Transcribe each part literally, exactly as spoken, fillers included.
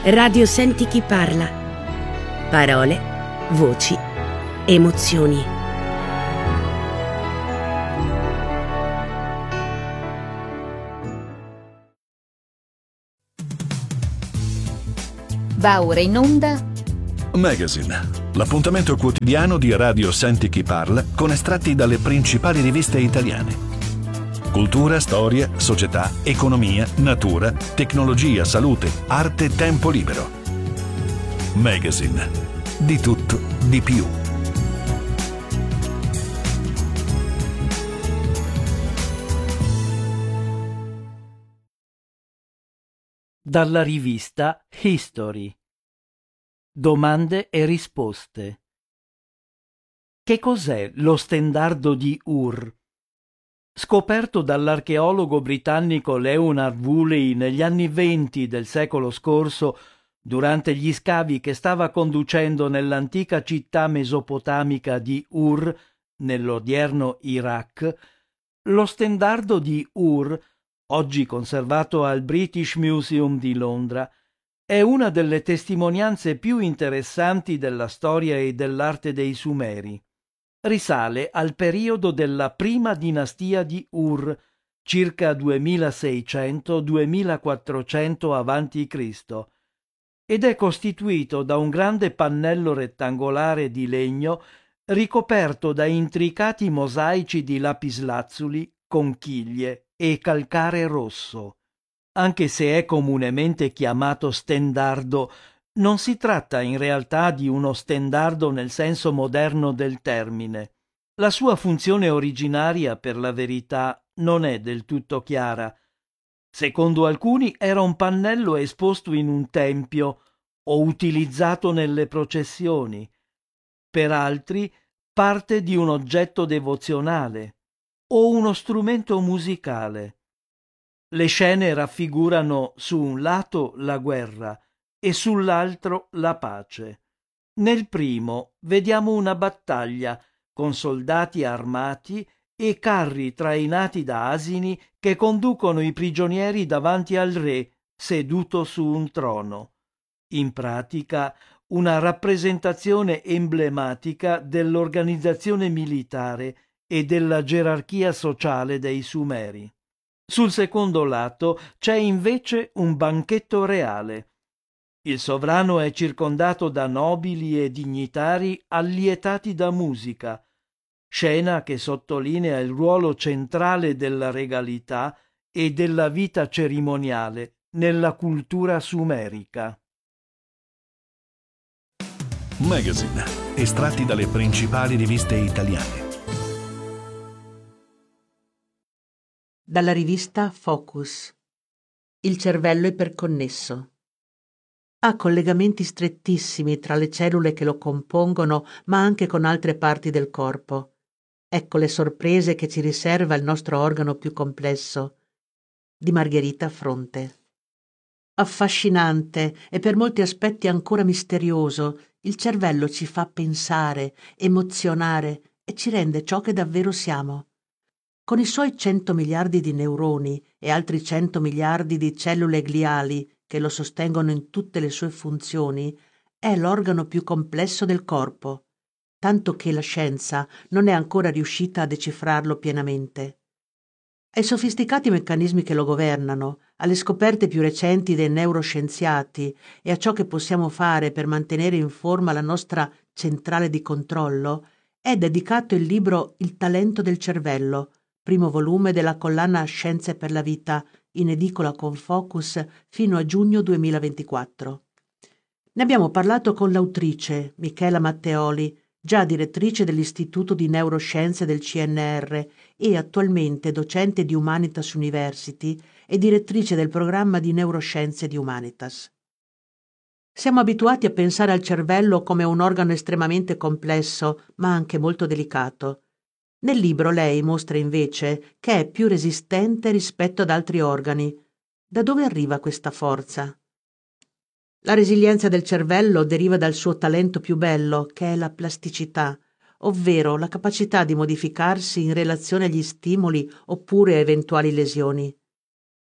Radio Senti chi parla. Parole, voci, emozioni. Va ora in onda Magazine, l'appuntamento quotidiano di Radio Senti chi parla con estratti dalle principali riviste italiane. Cultura, storia, società, economia, natura, tecnologia, salute, arte, tempo libero. Magazine. Di tutto, di più. Dalla rivista History. Domande e risposte. Che cos'è lo stendardo di Ur? Scoperto dall'archeologo britannico Leonard Woolley negli anni venti del secolo scorso, durante gli scavi che stava conducendo nell'antica città mesopotamica di Ur, nell'odierno Iraq, lo stendardo di Ur, oggi conservato al British Museum di Londra, è una delle testimonianze più interessanti della storia e dell'arte dei Sumeri. Risale al periodo della prima dinastia di Ur, circa duemilaseicento duemilaquattrocento avanti Cristo, ed è costituito da un grande pannello rettangolare di legno ricoperto da intricati mosaici di lapislazzuli, conchiglie e calcare rosso. Anche se è comunemente chiamato stendardo, non si tratta in realtà di uno stendardo nel senso moderno del termine. La sua funzione originaria, per la verità, non è del tutto chiara. Secondo alcuni era un pannello esposto in un tempio o utilizzato nelle processioni. Per altri parte di un oggetto devozionale o uno strumento musicale. Le scene raffigurano su un lato la guerra e sull'altro la pace. Nel primo vediamo una battaglia con soldati armati e carri trainati da asini che conducono i prigionieri davanti al re seduto su un trono. In pratica una rappresentazione emblematica dell'organizzazione militare e della gerarchia sociale dei Sumeri. Sul secondo lato c'è invece un banchetto reale. Il sovrano è circondato da nobili e dignitari allietati da musica, scena che sottolinea il ruolo centrale della regalità e della vita cerimoniale nella cultura sumerica. Magazine, estratti dalle principali riviste italiane. Dalla rivista Focus. Il cervello iperconnesso. Ha collegamenti strettissimi tra le cellule che lo compongono, ma anche con altre parti del corpo. Ecco le sorprese che ci riserva il nostro organo più complesso. Di Margherita Fronte. Affascinante e per molti aspetti ancora misterioso, il cervello ci fa pensare, emozionare e ci rende ciò che davvero siamo. Con i suoi cento miliardi di neuroni e altri cento miliardi di cellule gliali che lo sostengono in tutte le sue funzioni, è l'organo più complesso del corpo, tanto che la scienza non è ancora riuscita a decifrarlo pienamente. Ai sofisticati meccanismi che lo governano, alle scoperte più recenti dei neuroscienziati e a ciò che possiamo fare per mantenere in forma la nostra centrale di controllo, è dedicato il libro Il talento del cervello, primo volume della collana Scienze per la vita, in edicola con Focus fino a giugno duemilaventiquattro. Ne abbiamo parlato con l'autrice, Michela Matteoli, già direttrice dell'Istituto di Neuroscienze del C N R e attualmente docente di Humanitas University e direttrice del programma di Neuroscienze di Humanitas. Siamo abituati a pensare al cervello come un organo estremamente complesso, ma anche molto delicato. Nel libro lei mostra invece che è più resistente rispetto ad altri organi. Da dove arriva questa forza? La resilienza del cervello deriva dal suo talento più bello, che è la plasticità, ovvero la capacità di modificarsi in relazione agli stimoli oppure a eventuali lesioni.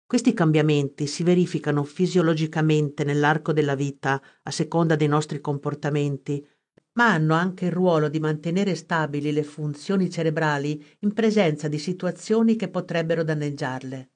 Questi cambiamenti si verificano fisiologicamente nell'arco della vita, a seconda dei nostri comportamenti, ma hanno anche il ruolo di mantenere stabili le funzioni cerebrali in presenza di situazioni che potrebbero danneggiarle.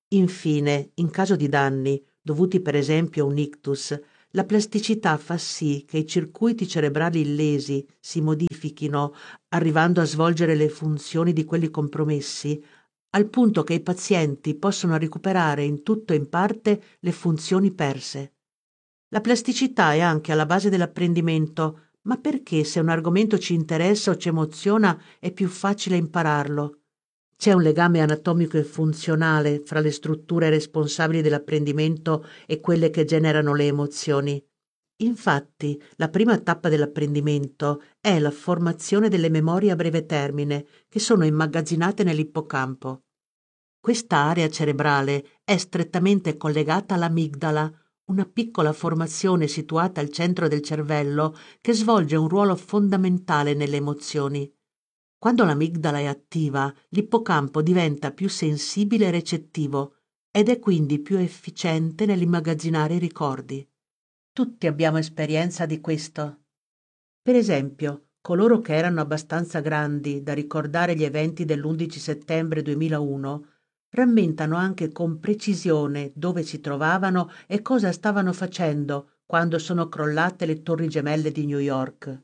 Infine, in caso di danni, dovuti per esempio a un ictus, la plasticità fa sì che i circuiti cerebrali illesi si modifichino, arrivando a svolgere le funzioni di quelli compromessi, al punto che i pazienti possono recuperare in tutto e in parte le funzioni perse. La plasticità è anche alla base dell'apprendimento, ma perché se un argomento ci interessa o ci emoziona è più facile impararlo? C'è un legame anatomico e funzionale fra le strutture responsabili dell'apprendimento e quelle che generano le emozioni. Infatti, la prima tappa dell'apprendimento è la formazione delle memorie a breve termine, che sono immagazzinate nell'ippocampo. Questa area cerebrale è strettamente collegata all'amigdala, una piccola formazione situata al centro del cervello che svolge un ruolo fondamentale nelle emozioni. Quando l'amigdala è attiva, l'ippocampo diventa più sensibile e recettivo ed è quindi più efficiente nell'immagazzinare i ricordi. Tutti abbiamo esperienza di questo. Per esempio, coloro che erano abbastanza grandi da ricordare gli eventi dell'undici settembre duemilauno rammentano anche con precisione dove si trovavano e cosa stavano facendo quando sono crollate le torri gemelle di New York.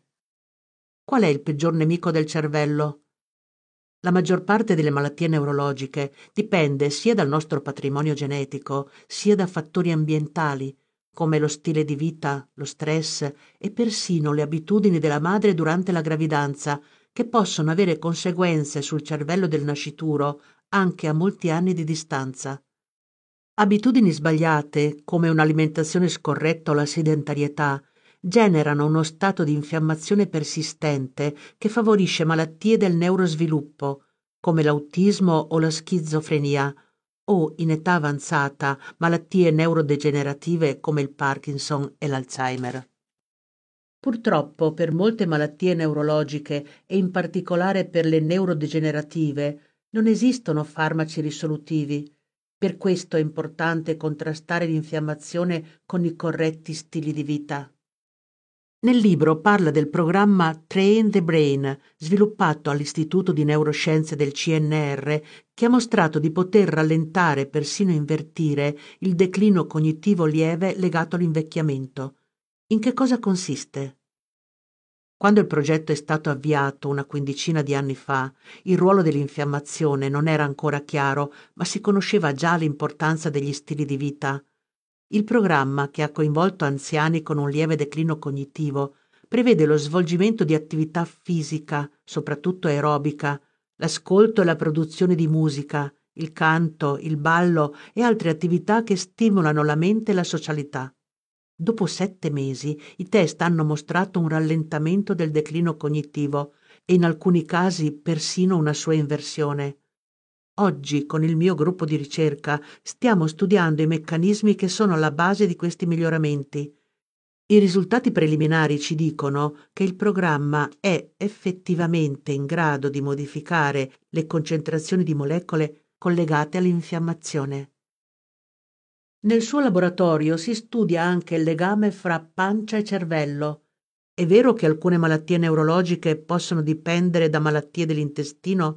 Qual è il peggior nemico del cervello? La maggior parte delle malattie neurologiche dipende sia dal nostro patrimonio genetico, sia da fattori ambientali, come lo stile di vita, lo stress e persino le abitudini della madre durante la gravidanza, che possono avere conseguenze sul cervello del nascituro anche a molti anni di distanza. Abitudini sbagliate, come un'alimentazione scorretta o la sedentarietà, generano uno stato di infiammazione persistente che favorisce malattie del neurosviluppo, come l'autismo o la schizofrenia, o, in età avanzata, malattie neurodegenerative come il Parkinson e l'Alzheimer. Purtroppo, per molte malattie neurologiche e in particolare per le neurodegenerative, non esistono farmaci risolutivi. Per questo è importante contrastare l'infiammazione con i corretti stili di vita. Nel libro parla del programma Train the Brain, sviluppato all'Istituto di Neuroscienze del C N R, che ha mostrato di poter rallentare e persino invertire il declino cognitivo lieve legato all'invecchiamento. In che cosa consiste? Quando il progetto è stato avviato una quindicina di anni fa, il ruolo dell'infiammazione non era ancora chiaro, ma si conosceva già l'importanza degli stili di vita. Il programma, che ha coinvolto anziani con un lieve declino cognitivo, prevede lo svolgimento di attività fisica, soprattutto aerobica, l'ascolto e la produzione di musica, il canto, il ballo e altre attività che stimolano la mente e la socialità. Dopo sette mesi i test hanno mostrato un rallentamento del declino cognitivo e in alcuni casi persino una sua inversione. Oggi, con il mio gruppo di ricerca, stiamo studiando i meccanismi che sono alla base di questi miglioramenti. I risultati preliminari ci dicono che il programma è effettivamente in grado di modificare le concentrazioni di molecole collegate all'infiammazione. Nel suo laboratorio si studia anche il legame fra pancia e cervello. È vero che alcune malattie neurologiche possono dipendere da malattie dell'intestino?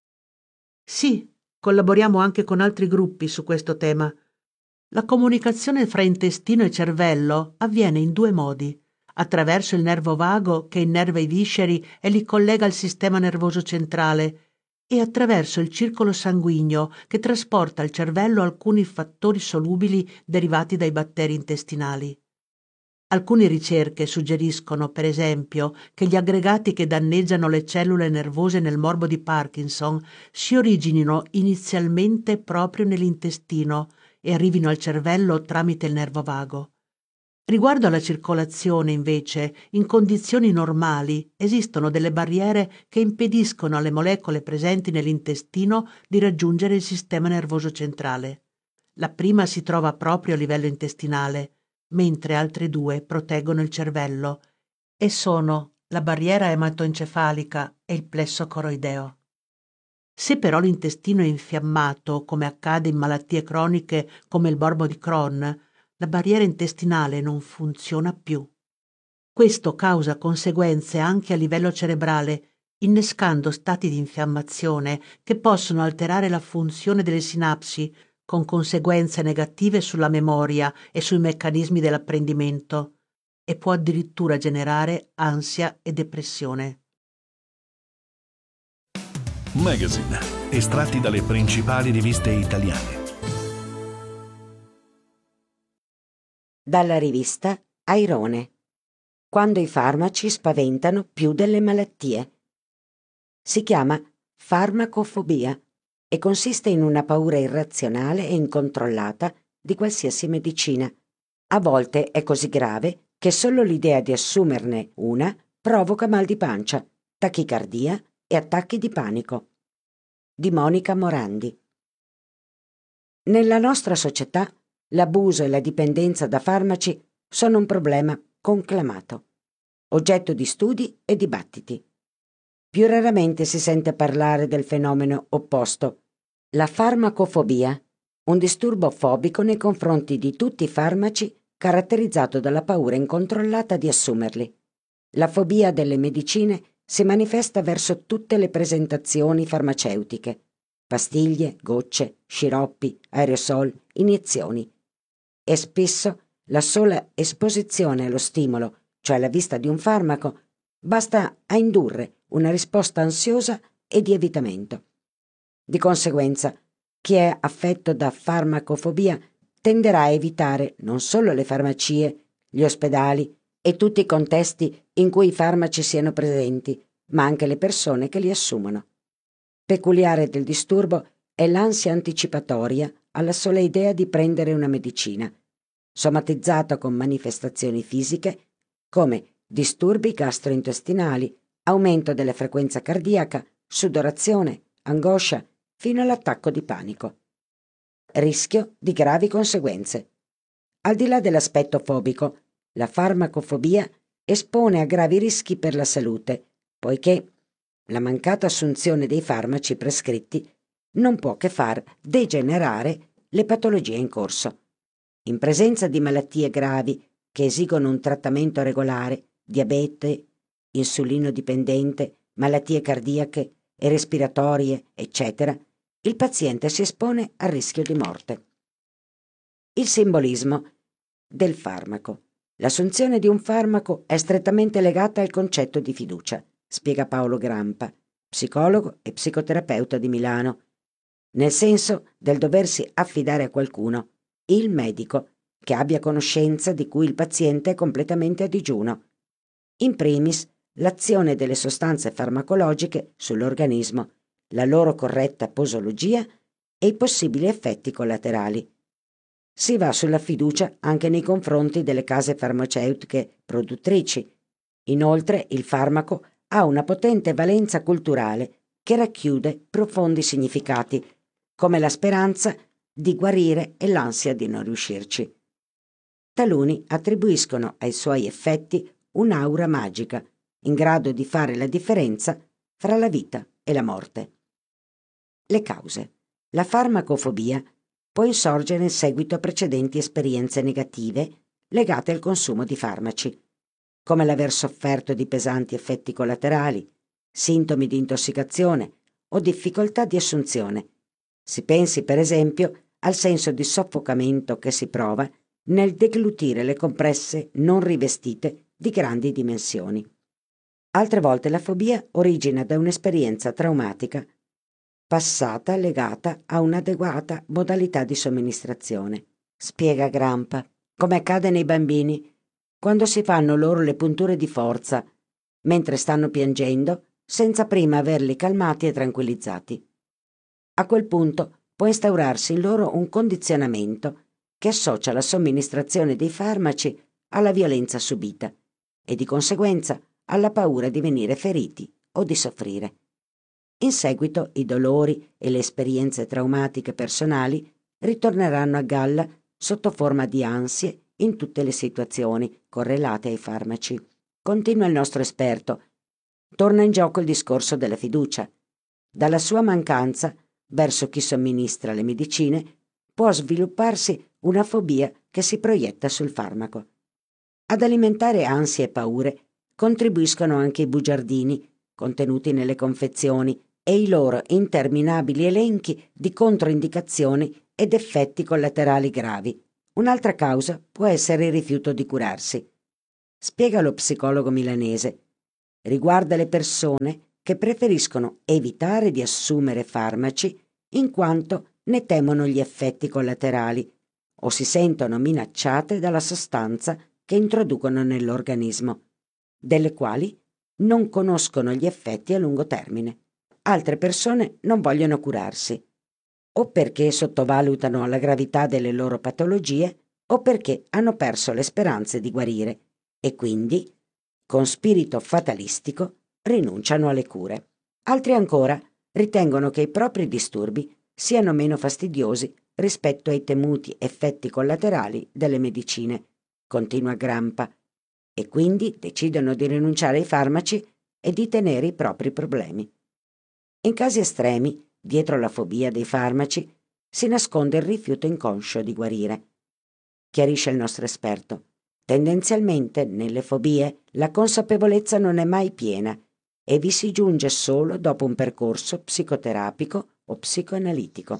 Sì, collaboriamo anche con altri gruppi su questo tema. La comunicazione fra intestino e cervello avviene in due modi: attraverso il nervo vago che innerva i visceri e li collega al sistema nervoso centrale, e attraverso il circolo sanguigno che trasporta al cervello alcuni fattori solubili derivati dai batteri intestinali. Alcune ricerche suggeriscono, per esempio, che gli aggregati che danneggiano le cellule nervose nel morbo di Parkinson si originino inizialmente proprio nell'intestino e arrivino al cervello tramite il nervo vago. Riguardo alla circolazione, invece, in condizioni normali esistono delle barriere che impediscono alle molecole presenti nell'intestino di raggiungere il sistema nervoso centrale. La prima si trova proprio a livello intestinale, mentre altre due proteggono il cervello, e sono la barriera ematoencefalica e il plesso coroideo. Se però l'intestino è infiammato, come accade in malattie croniche come il morbo di Crohn, la barriera intestinale non funziona più. Questo causa conseguenze anche a livello cerebrale, innescando stati di infiammazione che possono alterare la funzione delle sinapsi, con conseguenze negative sulla memoria e sui meccanismi dell'apprendimento, e può addirittura generare ansia e depressione. Magazine, estratti dalle principali riviste italiane. Dalla rivista Airone. Quando i farmaci spaventano più delle malattie. Si chiama farmacofobia e consiste in una paura irrazionale e incontrollata di qualsiasi medicina. A volte è così grave che solo l'idea di assumerne una provoca mal di pancia, tachicardia e attacchi di panico. Di Monica Morandi. Nella nostra società l'abuso e la dipendenza da farmaci sono un problema conclamato, oggetto di studi e dibattiti. Più raramente si sente parlare del fenomeno opposto, la farmacofobia, un disturbo fobico nei confronti di tutti i farmaci caratterizzato dalla paura incontrollata di assumerli. La fobia delle medicine si manifesta verso tutte le presentazioni farmaceutiche, pastiglie, gocce, sciroppi, aerosol, iniezioni, e spesso la sola esposizione allo stimolo, cioè la vista di un farmaco, basta a indurre una risposta ansiosa e di evitamento. Di conseguenza, chi è affetto da farmacofobia tenderà a evitare non solo le farmacie, gli ospedali e tutti i contesti in cui i farmaci siano presenti, ma anche le persone che li assumono. Peculiare del disturbo è l'ansia anticipatoria alla sola idea di prendere una medicina, somatizzata con manifestazioni fisiche come disturbi gastrointestinali, aumento della frequenza cardiaca, sudorazione, angoscia, fino all'attacco di panico. Rischio di gravi conseguenze. Al di là dell'aspetto fobico, la farmacofobia espone a gravi rischi per la salute, poiché la mancata assunzione dei farmaci prescritti non può che far degenerare le patologie in corso. In presenza di malattie gravi che esigono un trattamento regolare, diabete, insulino dipendente, malattie cardiache e respiratorie, eccetera, il paziente si espone al rischio di morte. Il simbolismo del farmaco. L'assunzione di un farmaco è strettamente legata al concetto di fiducia, spiega Paolo Grampa, psicologo e psicoterapeuta di Milano, nel senso del doversi affidare a qualcuno, il medico, che abbia conoscenza di cui il paziente è completamente a digiuno. In primis, l'azione delle sostanze farmacologiche sull'organismo, la loro corretta posologia e i possibili effetti collaterali. Si va sulla fiducia anche nei confronti delle case farmaceutiche produttrici. Inoltre, il farmaco ha una potente valenza culturale che racchiude profondi significati, come la speranza di guarire e l'ansia di non riuscirci. Taluni attribuiscono ai suoi effetti un'aura magica, in grado di fare la differenza fra la vita e la morte. Le cause. La farmacofobia può insorgere in seguito a precedenti esperienze negative legate al consumo di farmaci, come l'aver sofferto di pesanti effetti collaterali, sintomi di intossicazione o difficoltà di assunzione. Si pensi, per esempio, al senso di soffocamento che si prova nel deglutire le compresse non rivestite di grandi dimensioni. Altre volte la fobia origina da un'esperienza traumatica passata legata a un'adeguata modalità di somministrazione. Spiega Grampa, come accade nei bambini quando si fanno loro le punture di forza, mentre stanno piangendo, senza prima averli calmati e tranquillizzati. A quel punto può instaurarsi in loro un condizionamento che associa la somministrazione dei farmaci alla violenza subita e di conseguenza alla paura di venire feriti o di soffrire. In seguito i dolori e le esperienze traumatiche personali ritorneranno a galla sotto forma di ansie in tutte le situazioni correlate ai farmaci. Continua il nostro esperto. Torna in gioco il discorso della fiducia. Dalla sua mancanza, verso chi somministra le medicine, può svilupparsi una fobia che si proietta sul farmaco. Ad alimentare ansie e paure contribuiscono anche i bugiardini contenuti nelle confezioni e i loro interminabili elenchi di controindicazioni ed effetti collaterali gravi. Un'altra causa può essere il rifiuto di curarsi. Spiega lo psicologo milanese. Riguarda le persone che preferiscono evitare di assumere farmaci in quanto ne temono gli effetti collaterali o si sentono minacciate dalla sostanza che introducono nell'organismo, delle quali non conoscono gli effetti a lungo termine. Altre persone non vogliono curarsi, o perché sottovalutano la gravità delle loro patologie o perché hanno perso le speranze di guarire e quindi, con spirito fatalistico, rinunciano alle cure. Altri ancora ritengono che i propri disturbi siano meno fastidiosi rispetto ai temuti effetti collaterali delle medicine, continua Grampa, e quindi decidono di rinunciare ai farmaci e di tenere i propri problemi. In casi estremi, dietro la fobia dei farmaci, si nasconde il rifiuto inconscio di guarire. Chiarisce il nostro esperto. Tendenzialmente, nelle fobie, la consapevolezza non è mai piena e vi si giunge solo dopo un percorso psicoterapico o psicoanalitico.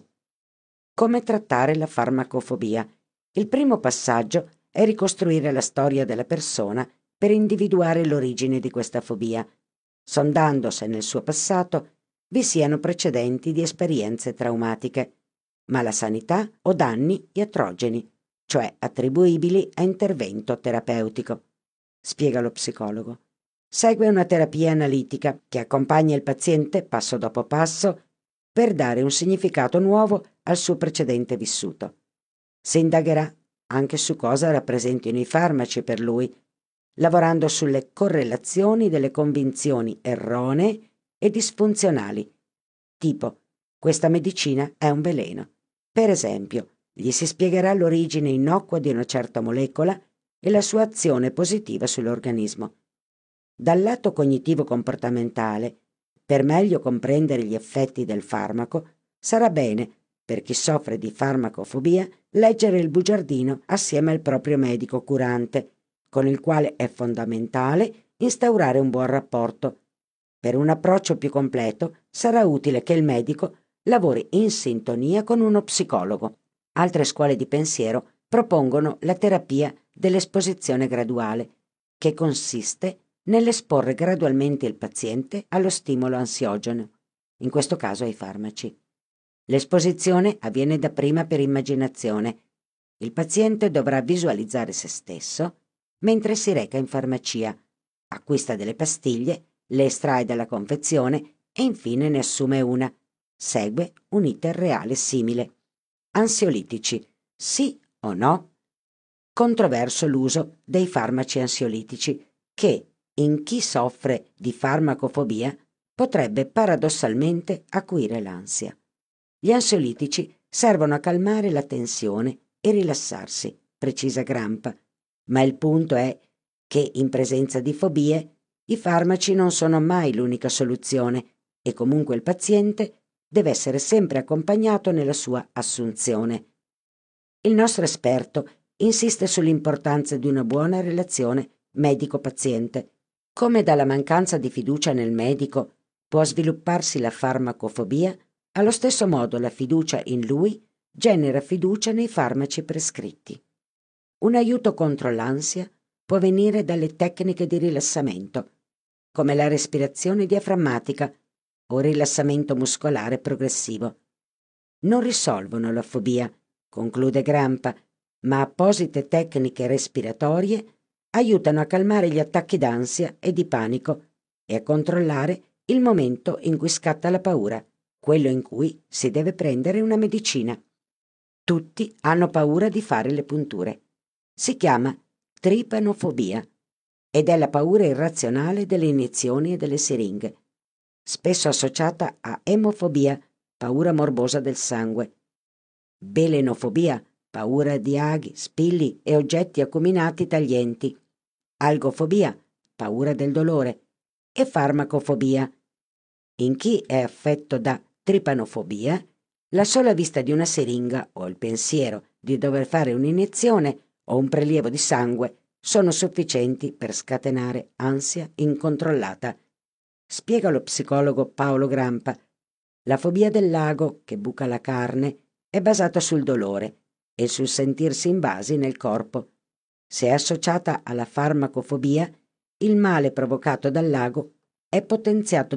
Come trattare la farmacofobia? Il primo passaggio è ricostruire la storia della persona per individuare l'origine di questa fobia, sondando se nel suo passato vi siano precedenti di esperienze traumatiche, malasanità o danni iatrogeni, cioè attribuibili a intervento terapeutico. Spiega lo psicologo. Segue una terapia analitica che accompagna il paziente passo dopo passo per dare un significato nuovo al suo precedente vissuto. Si indagherà anche su cosa rappresentino i farmaci per lui, lavorando sulle correlazioni delle convinzioni erronee e disfunzionali, tipo questa medicina è un veleno. Per esempio, gli si spiegherà l'origine innocua di una certa molecola e la sua azione positiva sull'organismo. Dal lato cognitivo-comportamentale, per meglio comprendere gli effetti del farmaco, sarà bene, per chi soffre di farmacofobia, leggere il bugiardino assieme al proprio medico curante, con il quale è fondamentale instaurare un buon rapporto. Per un approccio più completo sarà utile che il medico lavori in sintonia con uno psicologo. Altre scuole di pensiero propongono la terapia dell'esposizione graduale, che consiste nell'esporre gradualmente il paziente allo stimolo ansiogeno, in questo caso ai farmaci. L'esposizione avviene dapprima per immaginazione. Il paziente dovrà visualizzare se stesso mentre si reca in farmacia, acquista delle pastiglie, le estrae dalla confezione e infine ne assume una. Segue un iter reale simile. Ansiolitici, sì o no? Controverso l'uso dei farmaci ansiolitici che, in chi soffre di farmacofobia, potrebbe paradossalmente acuire l'ansia. Gli ansiolitici servono a calmare la tensione e rilassarsi, precisa Grampa, ma il punto è che in presenza di fobie i farmaci non sono mai l'unica soluzione e comunque il paziente deve essere sempre accompagnato nella sua assunzione. Il nostro esperto insiste sull'importanza di una buona relazione medico-paziente. Come dalla mancanza di fiducia nel medico può svilupparsi la farmacofobia, allo stesso modo la fiducia in lui genera fiducia nei farmaci prescritti. Un aiuto contro l'ansia può venire dalle tecniche di rilassamento, come la respirazione diaframmatica o rilassamento muscolare progressivo. Non risolvono la fobia, conclude Grampa, ma apposite tecniche respiratorie aiutano a calmare gli attacchi d'ansia e di panico e a controllare il momento in cui scatta la paura, quello in cui si deve prendere una medicina. Tutti hanno paura di fare le punture. Si chiama tripanofobia ed è la paura irrazionale delle iniezioni e delle siringhe, spesso associata a emofobia, paura morbosa del sangue, belenofobia, paura di aghi, spilli e oggetti acuminati taglienti, algofobia, paura del dolore, e farmacofobia, In chi è affetto da tripanofobia, la sola vista di una siringa o il pensiero di dover fare un'iniezione o un prelievo di sangue sono sufficienti per scatenare ansia incontrollata. Spiega lo psicologo Paolo Grampa. La fobia del lago, che buca la carne, è basata sul dolore e sul sentirsi invasi nel corpo. Se è associata alla farmacofobia, il male provocato dal lago è potenziato